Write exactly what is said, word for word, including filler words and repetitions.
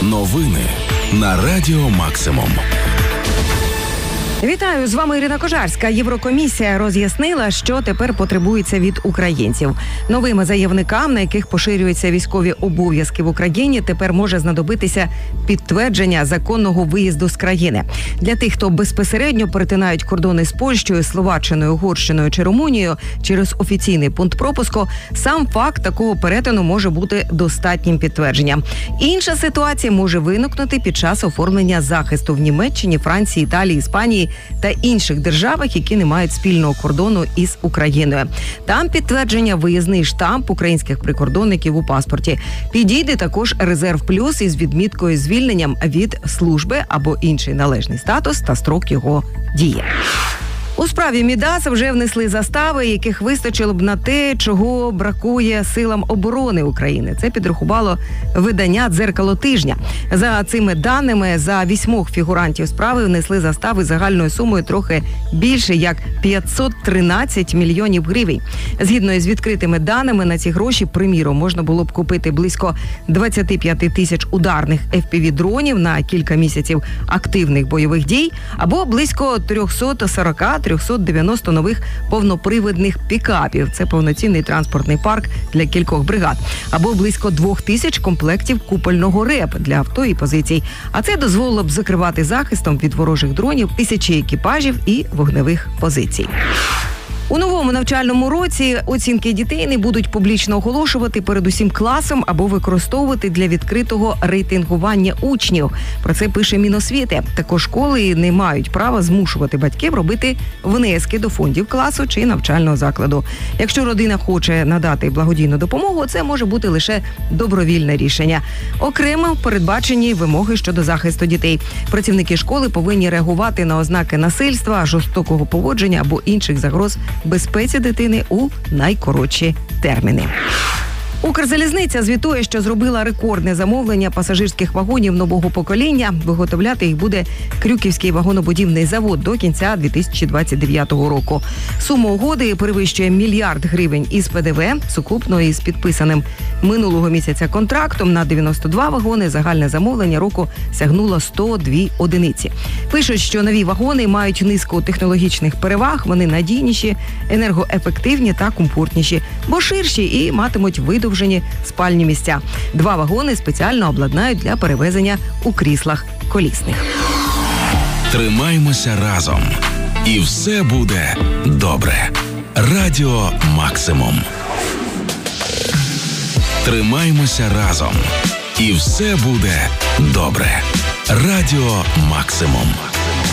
Новини на Радіо Максимум. Вітаю, з вами Ірина Кожарська. Єврокомісія роз'яснила, що тепер потребується від українців. Новим заявникам, на яких поширюються військові обов'язки в Україні, тепер може знадобитися підтвердження законного виїзду з країни. Для тих, хто безпосередньо перетинають кордони з Польщею, Словаччиною, Угорщиною чи Румунією через офіційний пункт пропуску, сам факт такого перетину може бути достатнім підтвердженням. Інша ситуація може виникнути під час оформлення захисту в Німеччині, Франції, Італії, Іспанії та інших державах, які не мають спільного кордону із Україною. Там підтвердження виїзний штамп українських прикордонників у паспорті. Підійде також резерв плюс із відміткою звільненням від служби або інший належний статус та строк його дії. У справі Мідаса вже внесли застави, яких вистачило б на те, чого бракує силам оборони України. Це підрахувало видання «Дзеркало тижня». За цими даними, за вісьмох фігурантів справи внесли застави загальною сумою трохи більше, як п'ятсот тринадцять мільйонів гривень. Згідно із відкритими даними, на ці гроші, приміром, можна було б купити близько двадцять п'ять тисяч ударних еф пі ві-дронів на кілька місяців активних бойових дій, або близько триста сорок - триста дев'яносто нових повнопривідних пікапів. Це повноцінний транспортний парк для кількох бригад. Або близько двох тисяч комплектів купольного РЕП для авто і позицій. А це дозволило б закривати захистом від ворожих дронів тисячі екіпажів і вогневих позицій. У новому навчальному році оцінки дітей не будуть публічно оголошувати перед усім класом або використовувати для відкритого рейтингування учнів. Про це пише Міносвіти. Також школи не мають права змушувати батьків робити внески до фондів класу чи навчального закладу. Якщо родина хоче надати благодійну допомогу, це може бути лише добровільне рішення. Окремо передбачені вимоги щодо захисту дітей. Працівники школи повинні реагувати на ознаки насильства, жорстокого поводження або інших загроз безпеці дитини у найкоротші терміни. Укрзалізниця звітує, що зробила рекордне замовлення пасажирських вагонів нового покоління. Виготовляти їх буде Крюківський вагонобудівний завод до кінця дві тисячі двадцять дев'ятого року. Сума угоди перевищує мільярд гривень із пе де ве, сукупно із підписаним минулого місяця контрактом на дев'яносто два вагони. Загальне замовлення року сягнуло сто дві одиниці. Пишуть, що нові вагони мають низку технологічних переваг, вони надійніші, енергоефективні та комфортніші, бо ширші і матимуть видовжені спальні місця. Два вагони спеціально обладнають для перевезення у кріслах колісних. Тримаймося разом. І все буде добре. Радіо Максимум. Тримаймося разом. І все буде добре. Радіо Максимум.